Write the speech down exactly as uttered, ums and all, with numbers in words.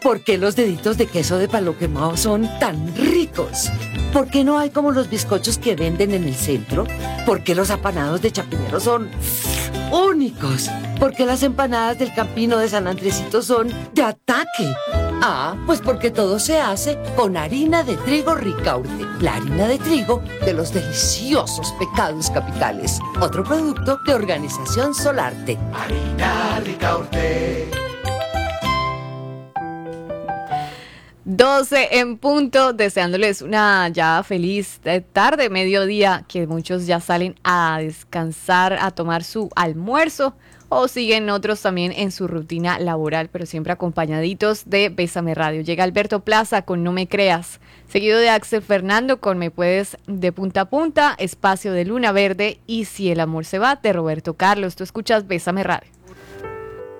¿Por qué los deditos de queso de palo quemado son tan ricos? ¿Por qué no hay como los bizcochos que venden en el centro? ¿Por qué los apanados de Chapinero son únicos? ¿Por qué las empanadas del Campino de San Andresito son de ataque? Ah, pues porque todo se hace con harina de trigo Ricaurte, la harina de trigo de los deliciosos pecados capitales. Otro producto de Organización Solarte. Harina Ricaurte. doce en punto, deseándoles una ya feliz tarde, mediodía, que muchos ya salen a descansar, a tomar su almuerzo o siguen otros también en su rutina laboral, pero siempre acompañaditos de Bésame Radio. Llega Alberto Plaza con No Me Creas, seguido de Axel Fernando con Me Puedes de Punta a Punta, espacio de Luna Verde y Si el Amor se va de Roberto Carlos. Tú escuchas Bésame Radio.